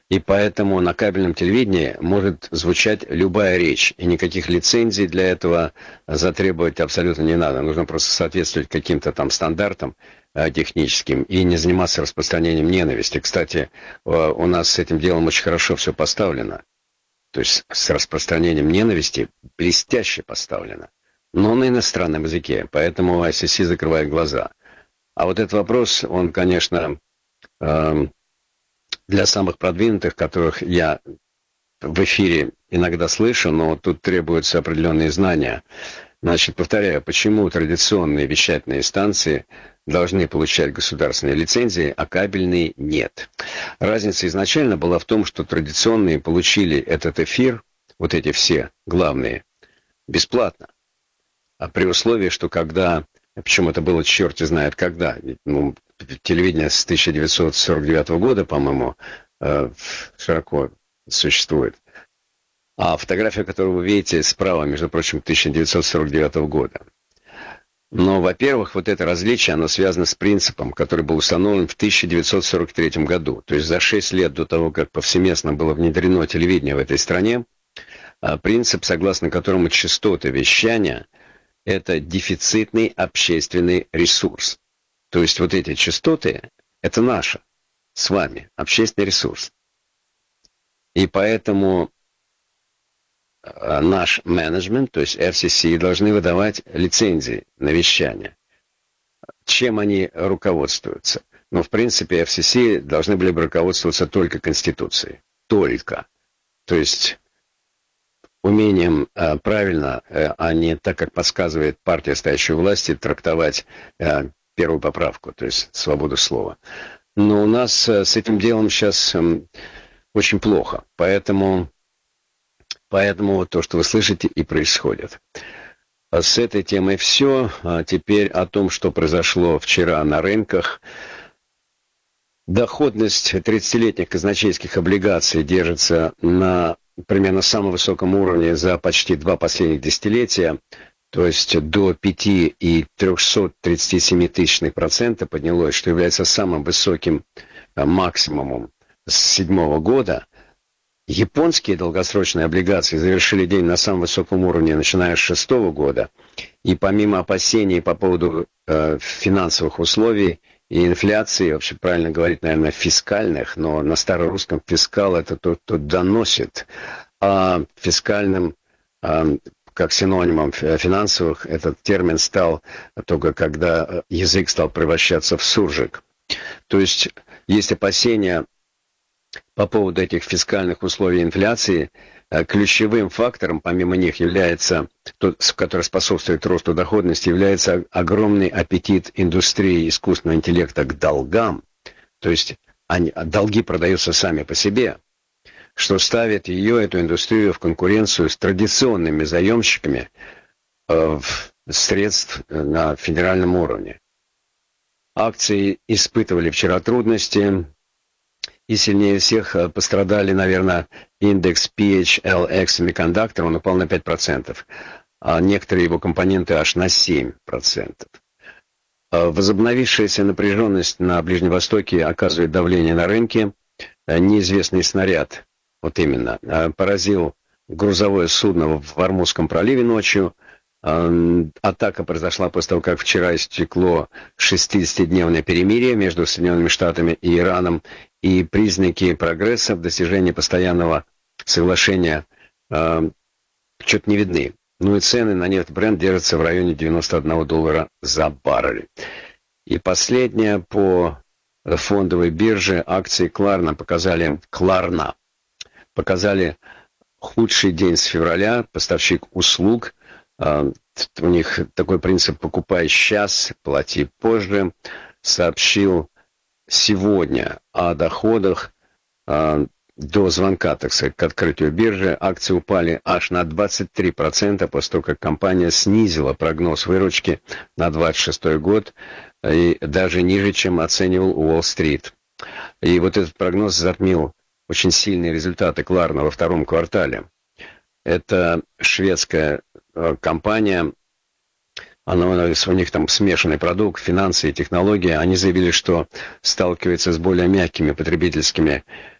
И поэтому на кабельном телевидении может звучать любая речь, и никаких лицензий для этого затребовать абсолютно не надо. Нужно просто соответствовать каким-то там стандартам техническим и не заниматься распространением ненависти. Кстати, у нас с этим делом очень хорошо все поставлено. То есть с распространением ненависти блестяще поставлено. Но на иностранном языке, поэтому ICC закрывает глаза. А вот этот вопрос, он, конечно, для самых продвинутых, которых я в эфире иногда слышу, но тут требуются определенные знания. Значит, повторяю, почему традиционные вещательные станции должны получать государственные лицензии, а кабельные нет. Разница изначально была в том, что традиционные получили этот эфир, вот эти все главные, бесплатно. А при условии, что когда, причем это было черти знает когда, ну, телевидение с 1949 года, по-моему, широко существует. А фотография, которую вы видите справа, между прочим, 1949 года. Но, во-первых, вот это различие, оно связано с принципом, который был установлен в 1943 году. То есть за 6 лет до того, как повсеместно было внедрено телевидение в этой стране, принцип, согласно которому частоты вещания – это дефицитный общественный ресурс. То есть вот эти частоты – это наше, с вами, общественный ресурс. И поэтому наш менеджмент, то есть FCC, должны выдавать лицензии на вещание. Чем они руководствуются? Ну, в принципе, FCC должны были бы руководствоваться только Конституцией. Только. То есть умением правильно, а не так, как подсказывает партия, стоящая у власти, трактовать первую поправку, то есть свободу слова. Но у нас с этим делом сейчас очень плохо. Поэтому вот то, что вы слышите, и происходит. С этой темой все. Теперь о том, что произошло вчера на рынках. Доходность 30-летних казначейских облигаций держится на примерно самом высоком уровне за почти 2 последних десятилетия. То есть до 5,337% поднялось, что является самым высоким максимумом с 2007 года. Японские долгосрочные облигации завершили день на самом высоком уровне, начиная с 2006 года. И помимо опасений по поводу финансовых условий и инфляции, вообще правильно говорить, наверное, фискальных, но на старорусском фискал – это тот, кто доносит. А фискальным, как синонимом финансовых, этот термин стал только когда язык стал превращаться в суржик. То есть есть опасения по поводу этих фискальных условий инфляции. Ключевым фактором, помимо них, является, который способствует росту доходности, является огромный аппетит индустрии искусственного интеллекта к долгам. То есть долги продаются сами по себе, что ставит эту индустрию, в конкуренцию с традиционными заемщиками средств на федеральном уровне. Акции испытывали вчера трудности. И сильнее всех пострадали, наверное, индекс PHLX Semiconductor, он упал на 5%, а некоторые его компоненты аж на 7%. Возобновившаяся напряженность на Ближнем Востоке оказывает давление на рынке. Неизвестный снаряд, вот именно, поразил грузовое судно в Ормузском проливе ночью. Атака произошла после того, как вчера истекло 60-дневное перемирие между Соединенными Штатами и Ираном, и признаки прогресса в достижении постоянного соглашения что-то не видны. Ну и цены на нефть Brent держатся в районе $91 за баррель. И последнее по фондовой бирже акции Klarna показали худший день с февраля. Поставщик услуг, у них такой принцип «покупай сейчас, плати позже», сообщил сегодня о доходах до звонка, так сказать, к открытию биржи. Акции упали аж на 23% после того, как компания снизила прогноз выручки на 2026 год и даже ниже, чем оценивал Уолл-стрит. И вот этот прогноз затмил очень сильные результаты Klarna во втором квартале. Это шведская компания, у них там смешанный продукт, финансы и технологии. Они заявили, что сталкиваются с более мягкими потребительскими